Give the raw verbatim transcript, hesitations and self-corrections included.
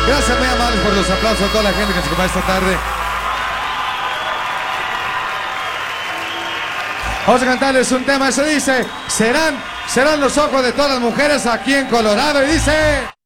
Gracias, muy amables por los aplausos a toda la gente que se acompaña esta tarde. Vamos a cantarles un tema, se dice, serán, serán los ojos de todas las mujeres aquí en Colorado, y dice...